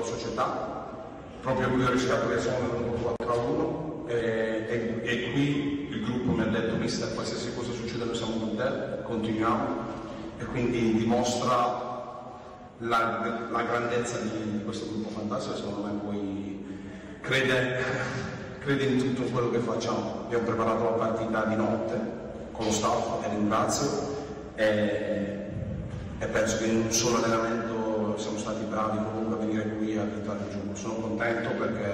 società, proprio qui ho rischiato che sono venuto 4-1 e qui il gruppo mi ha detto mister, qualsiasi cosa succede noi siamo con te, continuiamo, e quindi dimostra la grandezza di questo gruppo fantastico e secondo me poi crede in tutto quello che facciamo. Abbiamo preparato la partita di notte con lo staff e ringrazio e penso che in un solo allenamento siamo stati bravi comunque a venire qui a tentare il gioco. Sono contento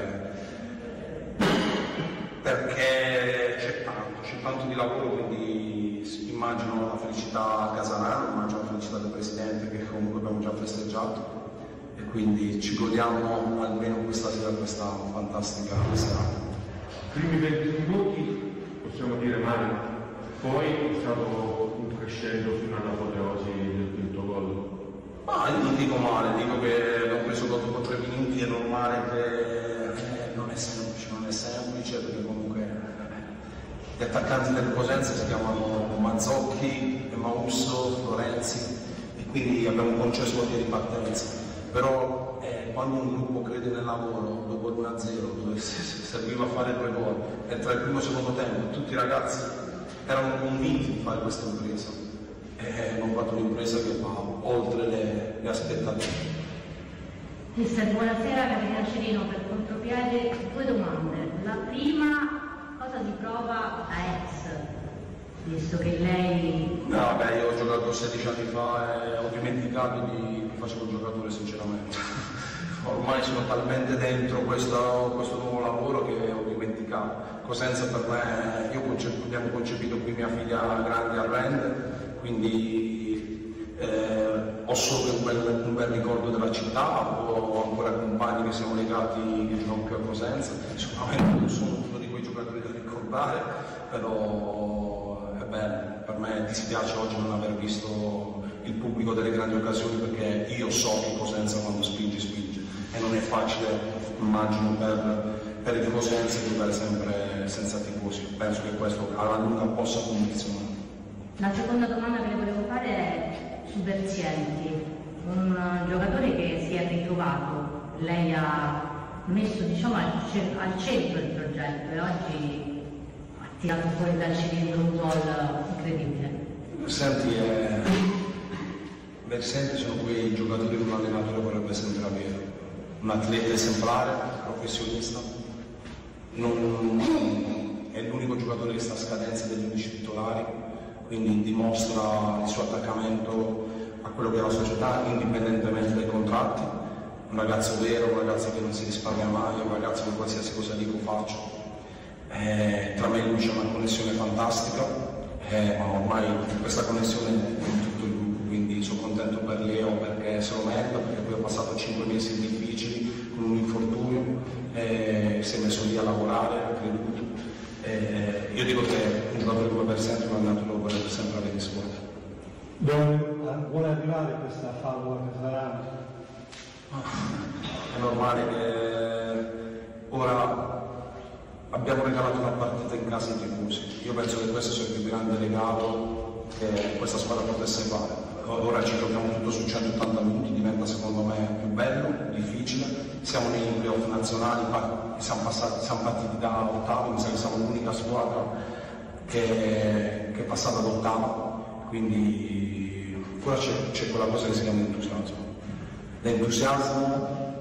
perché c'è tanto di lavoro, quindi immagino la felicità a Casanaro, immagino la felicità del Presidente che comunque abbiamo già festeggiato e quindi ci godiamo almeno questa sera questa fantastica serata. Primi 20 minuti possiamo dire Mario, poi è stato un crescendo fino all'apoteosi del quinto gol. Ma io non dico male, dico che abbiamo preso dopo 3 minuti, è normale che non è semplice perché comunque gli attaccanti del Cosenza si chiamano Mazzocchi, Mausso, Florenzi e quindi abbiamo concesso la via di partenza, però quando un gruppo crede nel lavoro dopo l'1-0 dove serviva a fare 2 gol e tra il primo e il secondo tempo tutti i ragazzi erano convinti di fare questa impresa e hanno fatto un'impresa che va oltre le aspettative. Mister, buonasera, Carolina Cerino per Contropiede. 2 domande. La prima, cosa si prova da ex, visto che lei... No, beh, io ho giocato 16 anni fa e ho dimenticato di facevo il giocatore sinceramente. Ormai sono talmente dentro questo nuovo lavoro che ho dimenticato. Cosenza per me, abbiamo concepito qui mia figlia grande a Rende, quindi ho solo un bel ricordo della città, ho ancora compagni che siamo legati che giocano più a Cosenza, sicuramente non sono uno di quei giocatori da ricordare, però è bello, per me dispiace oggi non aver visto il pubblico delle grandi occasioni perché io so che Cosenza quando spinge e non è facile, immagino, per il Cosenza giocare sempre senza tifosi, penso che questo alla lunga possa condizionare. La seconda domanda che le volevo fare è su Verzienti, un giocatore che si è ritrovato, lei ha messo diciamo al centro il progetto e oggi ha tirato fuori dal cilindro un gol incredibile. Verzienti sono quei giocatori che un allenatore vorrebbe sempre avere, un atleta esemplare, professionista, è l'unico giocatore che sta a scadenza degli 11 titolari, quindi dimostra il suo attaccamento a quello che è la società indipendentemente dai contratti, un ragazzo vero, un ragazzo che non si risparmia mai, un ragazzo che qualsiasi cosa dico faccio. Tra me e lui c'è una connessione fantastica, ma ormai questa connessione è in tutto il gruppo, quindi sono contento per Leo perché se lo merita, perché poi ha passato 5 mesi difficili con un infortunio, si è messo lì a lavorare, ha creduto. Io dico che un giocatore come Verzienti un allenatore lo vorrebbe sempre avere in squadra. Vuole arrivare questa favola che sarà? È normale che ora abbiamo regalato una partita in casa ai tifosi. Io penso che questo sia il più grande regalo che questa squadra potesse fare. Ora ci giochiamo tutto su 180 minuti, diventa secondo me più bello, difficile. Siamo nei playoff nazionali, siamo partiti da ottavo, mi sa che siamo l'unica squadra che è passata ad ottavo, quindi ora c'è quella cosa che si chiama entusiasmo. L'entusiasmo